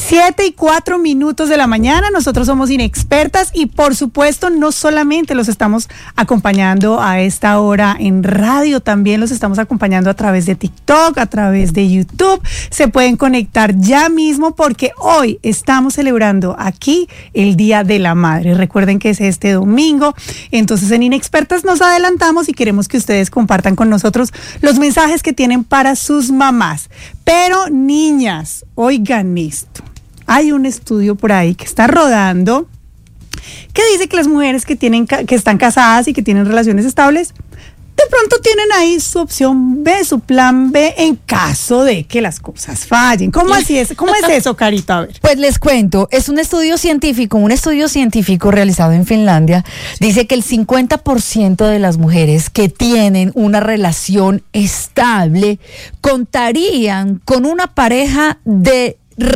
7:04 de la mañana, nosotros somos Inexpertas y por supuesto no solamente los estamos acompañando a esta hora en radio, también los estamos acompañando a través de TikTok, a través de YouTube. Se pueden conectar ya mismo porque hoy estamos celebrando aquí el Día de la Madre. Recuerden que es este domingo, entonces en Inexpertas nos adelantamos y queremos que ustedes compartan con nosotros los mensajes que tienen para sus mamás. Pero niñas, oigan esto. Hay un estudio por ahí que está rodando que dice que las mujeres que están casadas y que tienen relaciones estables, de pronto tienen ahí su opción B, su plan B en caso de que las cosas fallen. ¿Cómo es eso, Carita? A ver. Pues les cuento, es un estudio científico realizado en Finlandia. Dice que el 50% de las mujeres que tienen una relación estable contarían con una pareja de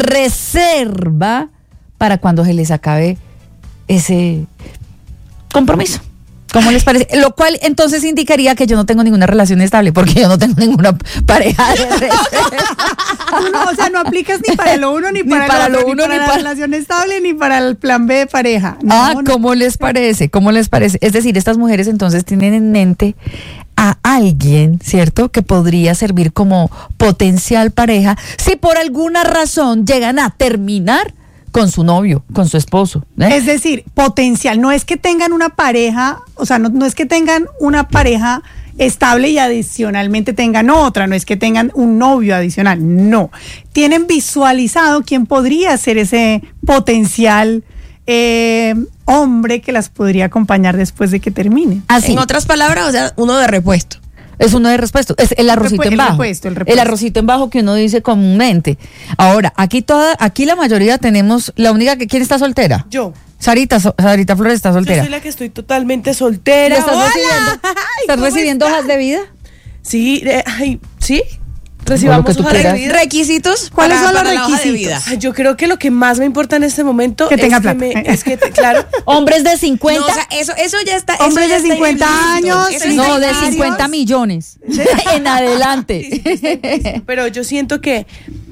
reserva para cuando se les acabe ese compromiso. ¿Cómo les parece? Lo cual entonces indicaría que yo no tengo ninguna relación estable, porque yo no tengo ninguna pareja de reserva. O sea, no aplicas ni para lo uno, ni para la relación estable, ni para el plan B de pareja. ¿Cómo les parece? ¿Cómo les parece? Es decir, estas mujeres entonces tienen en mente a alguien, ¿cierto?, que podría servir como potencial pareja si por alguna razón llegan a terminar con su novio, con su esposo. Es decir, potencial, no es que tengan una pareja, o sea, no es que tengan una pareja estable y adicionalmente tengan otra, no es que tengan un novio adicional, no. Tienen visualizado quién podría ser ese potencial hombre que las podría acompañar después de que terminen. Así. En otras palabras, o sea, uno de repuesto. Es uno de repuesto, es el arrocito en bajo. El arrocito en bajo que uno dice comúnmente. Ahora, aquí la mayoría tenemos, la única que, ¿quién está soltera? Yo. Sarita Flores está soltera. Yo soy la que estoy totalmente soltera. ¿Estás recibiendo hojas de vida? Sí, sí. Recibamos hojas de vida. ¿Requisitos? ¿Cuáles son los requisitos? Yo creo que lo que más me importa en este momento que tenga plata. Claro. Hombres de 50. No, o sea, eso ya está. Hombres de 50 años. No, de 50 millones. En adelante. Pero yo siento que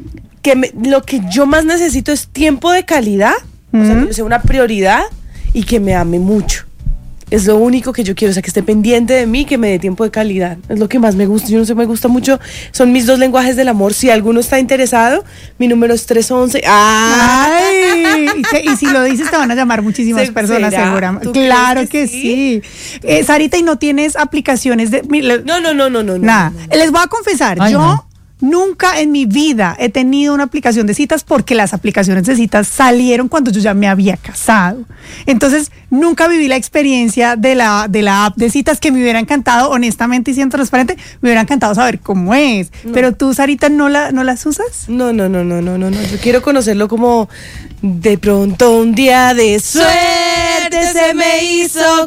lo que yo más necesito es tiempo de calidad. O sea, que sea una prioridad y que me ame mucho. Es lo único que yo quiero, o sea, que esté pendiente de mí, que me dé tiempo de calidad. Es lo que más me gusta. Yo no sé, me gusta mucho. Son mis 2 lenguajes del amor. Si alguno está interesado, mi número es 311. ¡Ay! Y si lo dices, te van a llamar muchísimas personas, seguramente. Claro que sí. Sarita, ¿y no tienes aplicaciones de...? No. Nada. Les voy a confesar, nunca en mi vida he tenido una aplicación de citas porque las aplicaciones de citas salieron cuando yo ya me había casado. Entonces, nunca viví la experiencia de la app de citas, que me hubiera encantado, honestamente y siendo transparente, me hubiera encantado saber cómo es. No. Pero tú, Sarita, ¿no las usas? No. Yo quiero conocerlo como de pronto un día de suerte se me hizo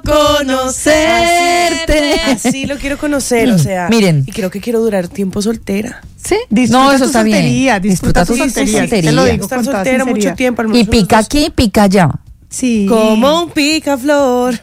conocerte. Así lo quiero conocer, o sea. Miren. Y creo que quiero durar tiempo soltera. ¿Sí? Disfruta eso está bien. Disfruta tu soltería. Te lo digo, estar soltera mucho tiempo. Y pica aquí, pica allá. Sí. Como un picaflor.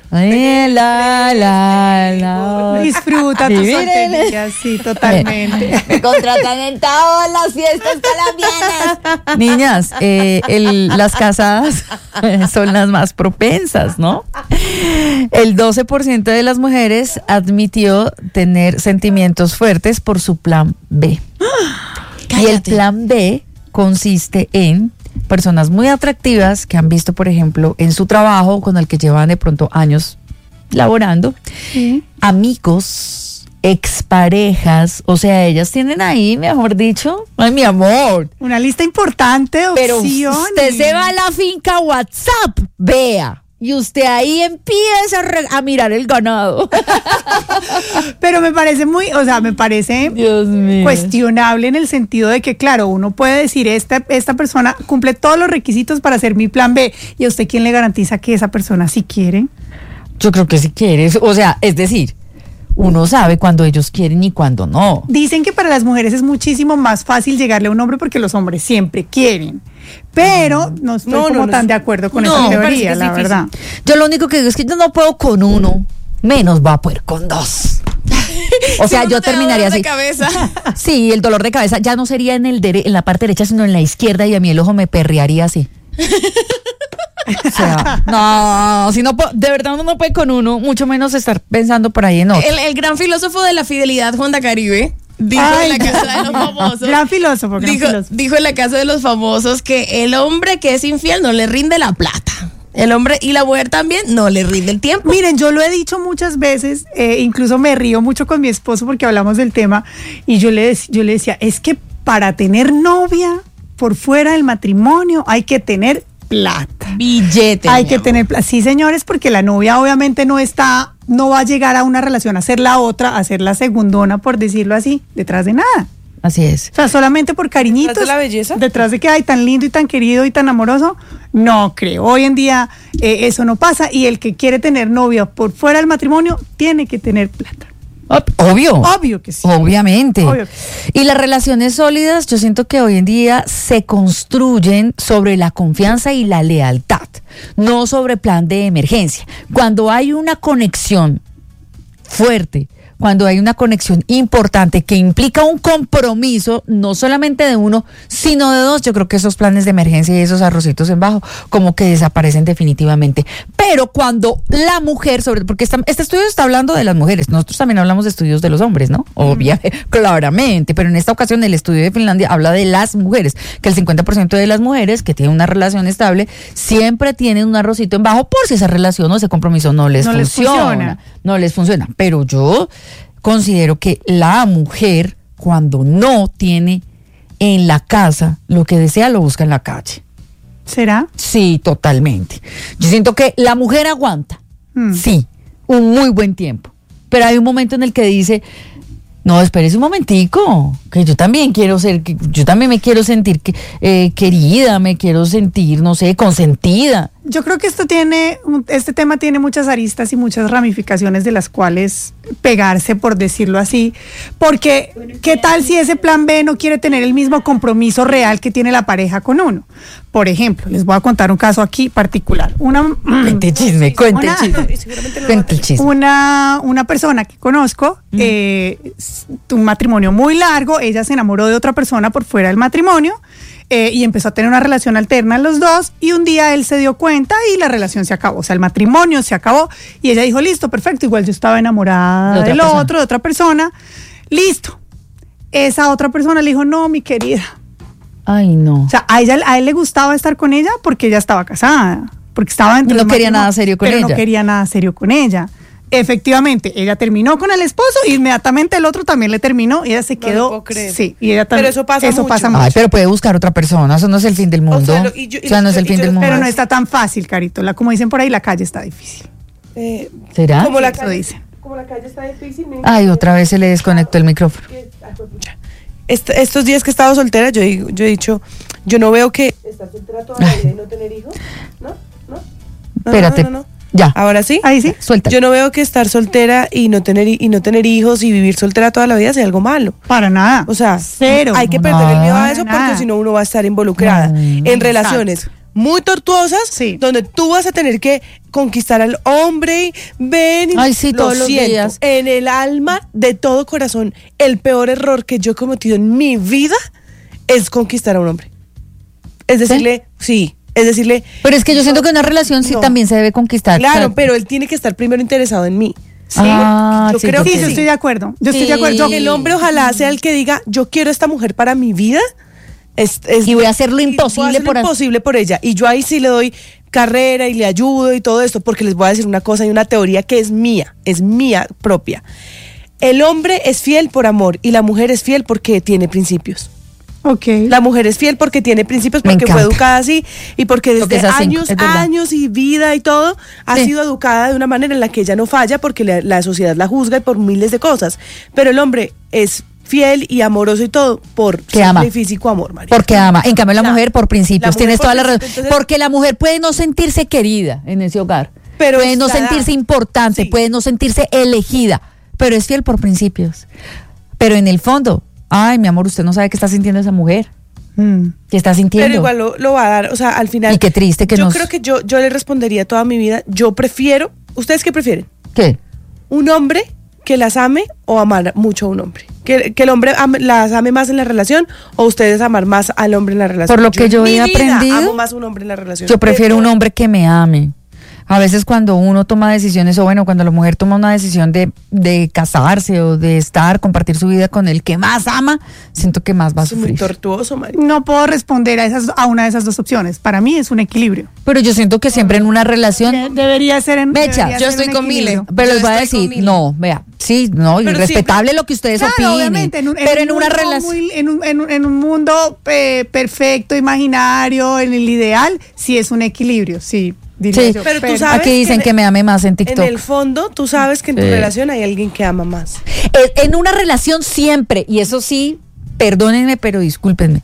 Disfruta tu soltería, sí, totalmente. Me contratan en todas las fiestas colombianas. Niñas, las casadas son las más propensas, ¿no? El 12% de las mujeres admitió tener sentimientos fuertes por su plan B. Cállate. Y el plan B consiste en personas muy atractivas que han visto, por ejemplo, en su trabajo con el que llevan de pronto años laborando, amigos, exparejas, o sea, ellas tienen ahí, mejor dicho, ay, mi amor, una lista importante de opciones. Pero usted se va a la finca WhatsApp, vea. Y usted ahí empieza a mirar el ganado. Pero me parece Dios mío, cuestionable en el sentido de que, claro, uno puede decir, esta persona cumple todos los requisitos para ser mi plan B. ¿Y a usted quién le garantiza que esa persona sí quiere? Yo creo que sí quiere. O sea, es decir, uno sabe cuando ellos quieren y cuando no. Dicen que para las mujeres es muchísimo más fácil llegarle a un hombre porque los hombres siempre quieren. Pero no estoy tan de acuerdo con esa teoría, la verdad. Yo lo único que digo es que yo no puedo con uno, menos va a poder con 2. O sea, Si yo uno te da terminaría dolor así. de cabeza. Sí, el dolor de cabeza ya no sería en la parte derecha, sino en la izquierda, y a mí el ojo me perrearía así. O sea, no, si no de verdad uno no puede con uno, mucho menos estar pensando por ahí en otro. El gran filósofo de la fidelidad, Juan da Caribe, dijo Ay, en la casa de los famosos. Gran filósofo, gran filósofo. Dijo en la casa de los famosos que el hombre que es infiel no le rinde la plata. El hombre y la mujer también no le rinde el tiempo. Miren, yo lo he dicho muchas veces, incluso me río mucho con mi esposo porque hablamos del tema y yo le decía, es que para tener novia por fuera del matrimonio hay que tener plata. Billete. Hay mi que amor. tener plata. Sí, señores, porque la novia obviamente no va a llegar a una relación a ser la otra, a ser la segundona, por decirlo así, detrás de nada. Así es. O sea, solamente por cariñitos. ¿Detrás de la belleza? Detrás de que hay tan lindo y tan querido y tan amoroso, no creo. Hoy en día eso no pasa y el que quiere tener novia por fuera del matrimonio tiene que tener plata. Obvio. Obvio que sí. Obviamente. Obvio que sí. Y las relaciones sólidas, yo siento que hoy en día se construyen sobre la confianza y la lealtad, no sobre plan de emergencia. Cuando hay una conexión fuerte, cuando hay una conexión importante que implica un compromiso, no solamente de uno, sino de dos, yo creo que esos planes de emergencia y esos arrocitos en bajo como que desaparecen definitivamente. Pero cuando la mujer, porque este estudio está hablando de las mujeres, nosotros también hablamos de estudios de los hombres, ¿no? Obviamente, claramente, pero en esta ocasión el estudio de Finlandia habla de las mujeres, que el 50% de las mujeres que tienen una relación estable siempre tienen un arrocito en bajo por si esa relación o ese compromiso no les funciona. No les funciona. Pero yo considero que la mujer, cuando no tiene en la casa lo que desea, lo busca en la calle. ¿Será? Sí, totalmente. Yo siento que la mujer aguanta, sí, un muy buen tiempo. Pero hay un momento en el que dice, no, espérese un momentico, que yo también yo también me quiero sentir querida, me quiero sentir, no sé, consentida. Yo creo que este tema tiene muchas aristas y muchas ramificaciones de las cuales pegarse, por decirlo así, porque ¿qué tal si ese plan B no quiere tener el mismo compromiso real que tiene la pareja con uno? Por ejemplo, les voy a contar un caso aquí particular. Cuente el chisme. Cuente el chisme. Una persona que conozco, un matrimonio muy largo, ella se enamoró de otra persona por fuera del matrimonio, y empezó a tener una relación alterna los dos, y un día él se dio cuenta y la relación se acabó, o sea, el matrimonio se acabó, y ella dijo, listo, perfecto, igual yo estaba enamorada de otra persona, listo. Esa otra persona le dijo, no, mi querida. Ay, no. O sea, a él le gustaba estar con ella porque ella estaba casada, porque estaba dentro no del quería matrimonio, nada serio con pero ella. no quería nada serio con ella. Efectivamente, ella terminó con el esposo y inmediatamente el otro también le terminó y ella se No quedó. lo puedo creer. Sí, y ella también. Pero eso pasa mucho. Ay, pero puede buscar otra persona, eso no es el fin del mundo. O sea, no es el fin del mundo. Pero no está tan fácil, Carito. Como dicen por ahí, la calle está difícil. ¿Será? Como la Eso calle, dicen. como la calle está difícil. Ay, otra vez se le desconectó el micrófono. Estos días que he estado soltera, yo he dicho, yo no veo que estar soltera toda la vida y no tener hijos. ¿No? Espérate. No. Ya. Ahora sí. Ahí sí. Suelta. Yo no veo que estar soltera y no tener hijos y vivir soltera toda la vida sea algo malo. Para nada. O sea, cero. hay que perder el miedo a No, eso nada. porque si no uno va a estar involucrada en relaciones muy tortuosas, Sí. donde tú vas a tener que conquistar al hombre y ven y Ay, sí, todos los días. en el alma de todo corazón. El peor error que yo he cometido en mi vida es conquistar a un hombre. Es decirle, sí, es decirle, Pero es que yo siento que una relación sí no. también se debe conquistar. claro, O sea, pero él tiene que estar primero interesado en mí. Sí, Ah, yo sí, creo yo que Sí, yo sí. estoy de acuerdo. Yo estoy Sí. de acuerdo. El hombre ojalá sea el que diga, yo quiero a esta mujer para mi vida. Y voy a hacer lo y voy a imposible hacer lo por- imposible por ella. Y yo ahí sí le doy carrera y le ayudo y todo esto, porque les voy a decir una cosa y una teoría que es mía propia. El hombre es fiel por amor y la mujer es fiel porque tiene principios. Ok. La mujer es fiel porque tiene principios, Me porque fue encanta. educada así y porque Lo que desde es así, años, es verdad. años y vida y todo ha Sí. sido educada de una manera en la que ella no falla porque la sociedad la juzga y por miles de cosas. Pero el hombre es fiel y amoroso y todo por Que ama. simple y físico amor, María. Porque ama. En cambio, la mujer por principios. La mujer Tienes por toda la razón. principios, entonces- Porque la mujer puede no sentirse querida en ese hogar. Pero puede no está sentirse dada. importante, Sí. puede no sentirse elegida. Pero es fiel por principios. Pero en el fondo, ay, mi amor, usted no sabe qué está sintiendo esa mujer. ¿Qué está sintiendo? Pero igual lo va a dar, o sea, al final. Y qué triste que yo nos- creo que yo le respondería toda mi vida, yo prefiero, ¿ustedes qué prefieren? ¿Qué? Un hombre que las ame o amar mucho a un hombre? Que el hombre las ame más en la relación o ustedes amar más al hombre en la relación. Por lo que yo en he mi vida aprendido, amo más a un hombre en la relación. Yo prefiero un hombre que me ame. A veces cuando uno toma decisiones, o bueno, cuando la mujer toma una decisión de casarse o de compartir su vida con el que más ama, siento que más va a Es muy sufrir. tortuoso, Mari. No puedo responder a una de esas dos opciones. Para mí es un equilibrio. Pero yo siento que siempre en una relación... Debería ser en Mecha, debería yo ser estoy un con equilibrio. Mile. Pero Yo les voy a estoy con decir, Mile. no, vea, sí, no, y Pero respetable lo que ustedes Claro, opinen. obviamente, pero en una mundo relación... en un mundo perfecto, imaginario, en el ideal, sí es un equilibrio, sí. Diría Sí. yo. Pero tú sabes Aquí dicen que me ame más en En TikTok. el fondo, tú sabes que en tu relación hay alguien que ama más. En una relación siempre, y eso sí, perdónenme, pero discúlpenme,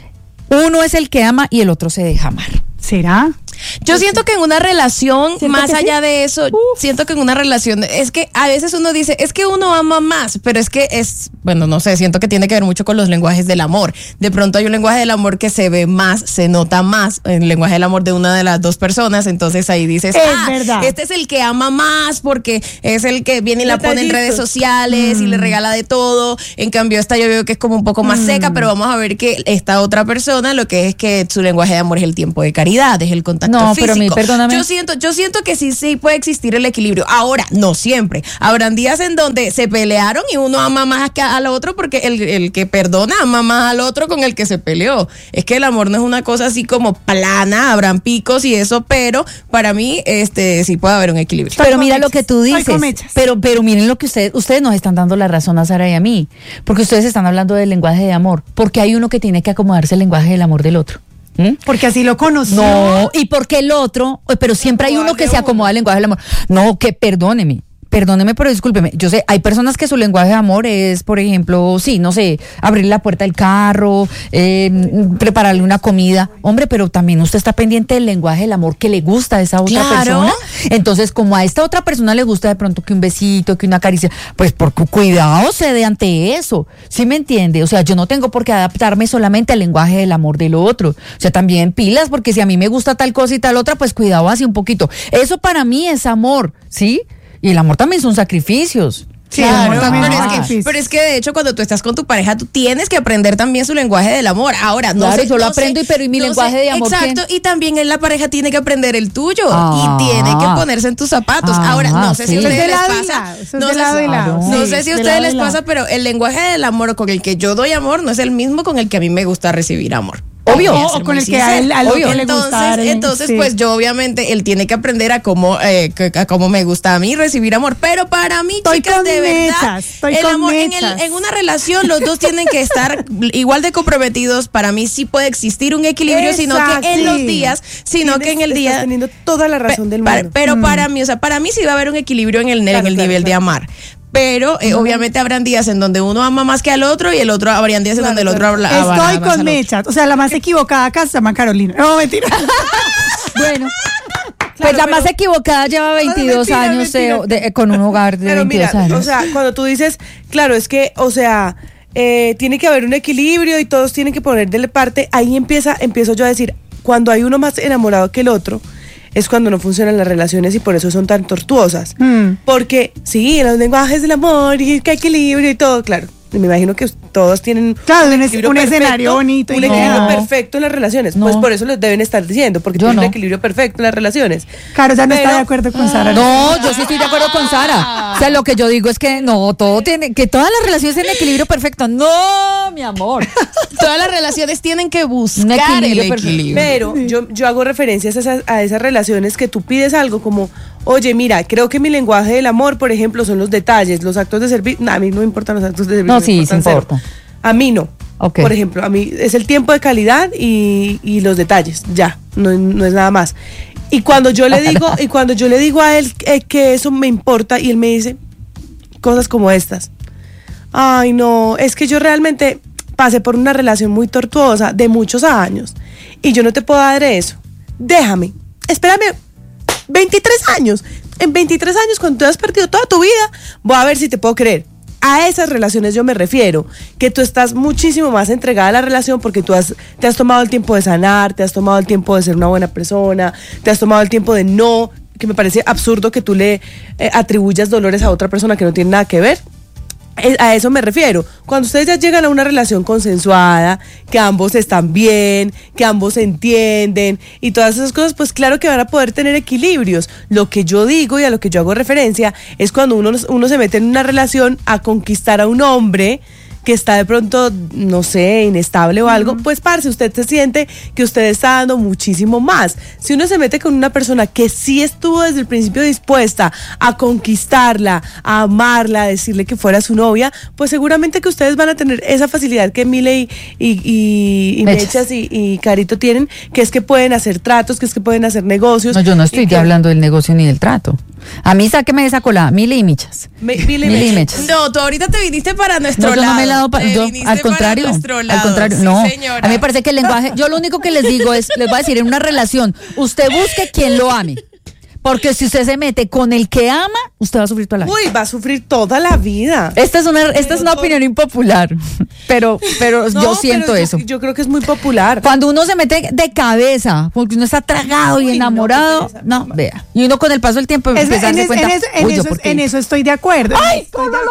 uno es el que ama y el otro se deja amar. ¿Será? Yo siento que en una relación, ¿Siento más que sí? allá de eso, siento que en una relación, es que a veces uno dice, es que uno ama más, pero es que bueno, no sé, siento que tiene que ver mucho con los lenguajes del amor. De pronto hay un lenguaje del amor que se ve más, se nota más, el lenguaje del amor de una de las dos personas, entonces ahí dices, verdad. este es el que ama más porque es el que viene y la pone en Detallitos. redes sociales y le regala de todo. En cambio, esta yo veo que es como un poco más seca, pero vamos a ver que esta otra persona, lo que es que su lenguaje de amor es el tiempo de caridad, es el contacto No, físico. pero perdóname. Yo siento que sí puede existir el equilibrio. Ahora, no siempre. Habrán días en donde se pelearon y uno ama más que al otro porque el que perdona ama más al otro con el que se peleó. Es que el amor no es una cosa así como plana, habrán picos y eso, pero para mí sí puede haber un equilibrio. Pero mira lo que tú Estoy dices. con mechas. Pero miren lo que ustedes nos están dando la razón a Sara y a mí. Porque ustedes están hablando del lenguaje de amor. Porque hay uno que tiene que acomodarse el lenguaje del amor del otro. ¿Mm? Porque así lo conoció. No, y porque el otro, pero siempre hay uno que se acomoda al lenguaje del amor. No, que perdóneme, pero discúlpeme. Yo sé, hay personas que su lenguaje de amor es, por ejemplo, sí, no sé, abrir la puerta del carro, prepararle una comida. Hombre, pero también usted está pendiente del lenguaje del amor que le gusta a esa otra Claro. persona. Entonces, como a esta otra persona le gusta de pronto que un besito, que una caricia, pues por cuidado se dé ante eso. ¿Sí me entiende? O sea, yo no tengo por qué adaptarme solamente al lenguaje del amor del otro. O sea, también pilas, porque si a mí me gusta tal cosa y tal otra, pues cuidado así un poquito. Eso para mí es amor, ¿sí? Y el amor también son sacrificios. Sí, Claro, el amor también pero, es es que, sacrificio. pero es que de hecho cuando tú estás con tu pareja tú tienes que aprender también su lenguaje del amor. Ahora, no Claro, sé, yo lo no aprendo, sé, pero ¿y mi no lenguaje sé, de amor exacto, qué? y también la pareja tiene que aprender el tuyo Ah. y tiene que ponerse en tus zapatos. Ahora, no sé si sí. a Eso es ustedes de les lado y pasa, lado, eso es no de sé lado si- y lado. Claro. no Sí, sé si a de ustedes lado y les lado. pasa, pero el lenguaje del amor con el que yo doy amor no es el mismo con el que a mí me gusta recibir amor. Obvio. Voy a O ser con muy el que a él sincera. otro le gusta. Entonces, Sí. pues yo obviamente él tiene que aprender a cómo me gusta a mí recibir amor. Pero para mí, Estoy chicas, con de verdad, mechas, estoy el con amor mechas. en una relación los dos tienen que estar igual de comprometidos. Para mí sí puede existir un equilibrio, sino Exacto. que en los días, sino que en el Estás día. teniendo toda la razón del mundo. Pero para mí, o sea, para mí sí va a haber un equilibrio en el Claro, nivel claro. de amar. Pero obviamente habrán días en donde uno ama más que al otro y el otro habrían días en donde el otro habla. Estoy ama más con al otro. mechas. O sea, la más equivocada acá se llama Carolina. No, mentira. Bueno, pues la más equivocada lleva 22 mentira, años mentira. con un hogar de Pero 22 mira, años. o sea, cuando tú dices, claro, es que, o sea, tiene que haber un equilibrio y todos tienen que poner de parte, ahí empiezo yo a decir, cuando hay uno más enamorado que el otro, es cuando no funcionan las relaciones y por eso son tan tortuosas. Porque, sí, los lenguajes del amor y que equilibrio y todo, claro. Me imagino que todos tienen Claro, un equilibrio escenario bonito y un todo. equilibrio No. perfecto en las relaciones. No. Pues por eso lo deben estar diciendo, porque Yo tienen no. un equilibrio perfecto en las relaciones. Caro ya no está Pero- de acuerdo con Sara. No, yo sí estoy de acuerdo con Sara. O sea, lo que yo digo es que no, que todas las relaciones tienen equilibrio perfecto. No, mi amor. Todas las relaciones tienen que buscar Un equilibrio el perfecto. equilibrio. Pero yo hago referencias a esas relaciones que tú pides algo como, oye, mira, creo que mi lenguaje del amor, por ejemplo, son los detalles, los actos de servicio. No, a mí no me importan los actos de servicio. No, me sí, importan sí cero. importa. A mí no. Ok. Por ejemplo, a mí es el tiempo de calidad y los detalles, ya, no es nada más. Y cuando yo le digo a él que eso me importa y él me dice cosas como estas. Ay, no, es que yo realmente pasé por una relación muy tortuosa de muchos años y yo no te puedo dar eso. Déjame, espérame 23 años. En 23 años, cuando tú has perdido toda tu vida, voy a ver si te puedo creer. A esas relaciones yo me refiero, que tú estás muchísimo más entregada a la relación porque te has tomado el tiempo de sanar, te has tomado el tiempo de ser una buena persona, te has tomado el tiempo de no que me parece absurdo que tú le atribuyas dolores a otra persona que no tiene nada que ver. A eso me refiero. Cuando ustedes ya llegan a una relación consensuada, que ambos están bien, que ambos se entienden y todas esas cosas, pues claro que van a poder tener equilibrios. Lo que yo digo y a lo que yo hago referencia es cuando uno se mete en una relación a conquistar a un hombre que está de pronto, no sé, inestable o algo, pues parce, usted se siente que usted está dando muchísimo más. Si uno se mete con una persona que sí estuvo desde el principio dispuesta a conquistarla, a amarla, a decirle que fuera su novia, pues seguramente que ustedes van a tener esa facilidad que Mile y Mechas y Carito tienen, que es que pueden hacer tratos, que es que pueden hacer negocios. No, yo no estoy hablando del negocio ni del trato. A mí sáqueme de esa colada, Mile y Michas. Mile y Mechas. No, tú ahorita te viniste para nuestro No, lado. yo no me he dado al contrario, Sí, no. señora. A mí me parece que el lenguaje, yo lo único que les digo es, les voy a decir, en una relación, usted busque quien lo ame. Porque si usted se mete con el que ama, usted va a sufrir toda la vida. Uy, va a sufrir toda la vida. Esta es una opinión impopular, pero No, yo siento pero eso. yo creo que es muy popular. Cuando uno se mete de cabeza, porque uno está tragado y Uy, no, enamorado, qué pereza. no, vea. Y uno con el paso del tiempo empieza a darse cuenta. En eso estoy de acuerdo. ¡Ay,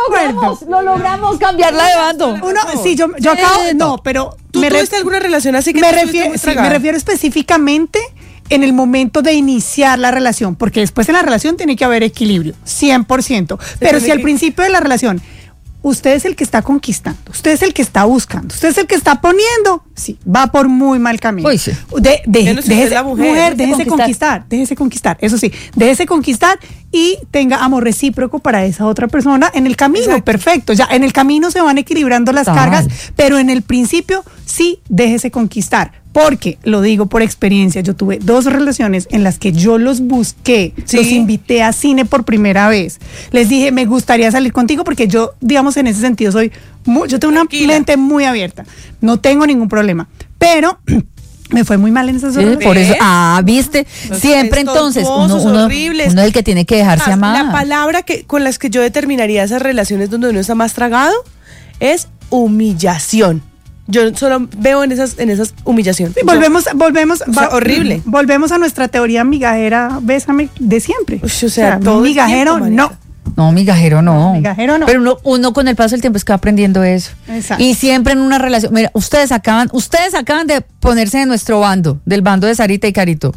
lo logramos cambiarla de bando! Yo acabo, no, pero ¿Tú tuviste alguna relación así que me te estuviste refiero, muy sí, me tragada? refiero específicamente en el momento de iniciar la relación, porque después en la relación tiene que haber equilibrio, 100%. Pero si al principio de la relación usted es el que está conquistando, usted es el que está buscando, usted es el que está poniendo, sí, va por muy mal camino. Uy, sí. Menos si usted es la mujer. Déjese conquistar, eso sí, déjese conquistar y tenga amor recíproco para esa otra persona en el camino. Exacto. Perfecto, ya en el camino se van equilibrando las Total. cargas, pero en el principio sí, déjese conquistar. Porque, lo digo por experiencia, yo tuve 2 relaciones en las que yo los busqué, Sí. los invité a cine por primera vez. Les dije, me gustaría salir contigo porque yo, digamos, en ese sentido yo tengo una Tranquila. mente muy abierta. No tengo ningún problema. Pero me fue muy mal en esas Sí, relaciones. por eso, viste, Los siempre entonces tortuosos, uno horribles. es el que tiene que dejarse Más, amar. la palabra con las que yo determinaría esas relaciones donde uno está más tragado es humillación. Yo solo veo en esas humillación. Sí, volvemos, O sea, horrible. Volvemos a nuestra teoría migajera, bésame de siempre. Uy, o sea, todo el migajero, tiempo, no. marica. No, migajero no. Migajero no. Pero uno con el paso del tiempo es que va aprendiendo eso. Exacto. Y siempre en una relación. Mira, ustedes acaban de ponerse de nuestro bando, del bando de Sarita y Carito.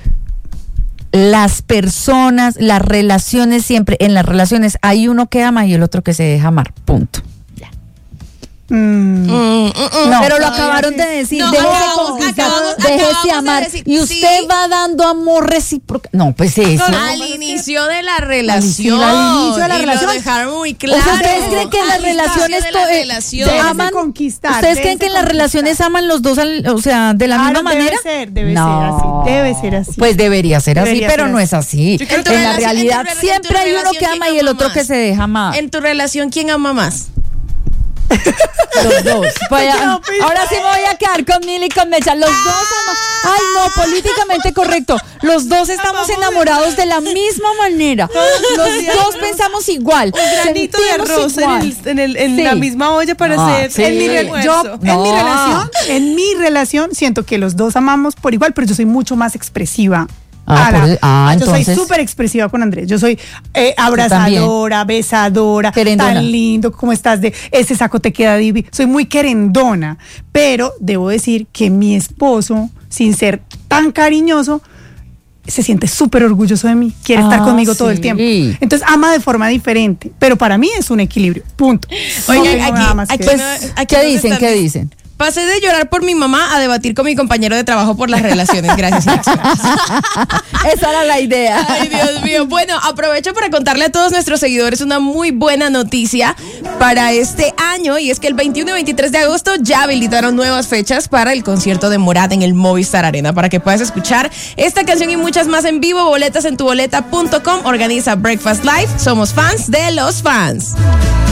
Las personas, las relaciones siempre, en las relaciones hay uno que ama y el otro que se deja amar. Punto. No, pero lo acabaron de decir. No, Déjese acabamos déjese de amar. decir, Y usted sí. va dando amor recíproco. No, pues eso. Al inicio de la relación. al inicio de la y relación. lo dejaron muy claro. O sea, ¿ustedes creen que en las Al inicio relaciones de la relación. Déjese aman? conquistar, ¿Ustedes creen déjese que en las conquistar. relaciones aman los dos, o sea, de la misma manera? Debe ser así. Pues debería ser así, Debería pero ser no así. es así. Yo creo que En en la tu relación- realidad en tu siempre hay uno relación, que ¿quién ama y el ama otro que más? se deja amar. En tu relación, ¿quién ama más? Los dos. Ahora sí me voy a quedar con Mili y con Mecha. Los dos amamos. Ay, no, políticamente correcto. Los dos estamos enamorados de la misma manera. Los dos pensamos igual. Un granito de sentimos arroz igual. en Sí. la misma olla para hacer sí. el Yo, almuerzo. en mi relación, siento que los dos amamos por igual, pero yo soy mucho más expresiva. Yo soy entonces. súper expresiva con Andrés. Yo soy abrazadora, besadora, Querendona. tan lindo, ¿cómo estás? Ese saco te queda divino. Soy muy querendona, pero debo decir que mi esposo, sin ser tan cariñoso, se siente súper orgulloso de mí, quiere estar conmigo todo el sí. tiempo. Entonces ama de forma diferente, pero para mí es un equilibrio, punto. No Oigan, tengo nada más que aquí, decir. Pues, aquí ¿qué nos dicen? están ¿Qué dic- dicen? Pasé de llorar por mi mamá a debatir con mi compañero de trabajo por las relaciones. Gracias, Alex. Esa era la idea. Ay, Dios mío. Bueno, aprovecho para contarle a todos nuestros seguidores una muy buena noticia para este año, y es que el 21 y 23 de agosto ya habilitaron nuevas fechas para el concierto de Morat en el Movistar Arena, para que puedas escuchar esta canción y muchas más en vivo. Boletas en tuboleta.com. Organiza Breakfast Live. Somos fans de los fans.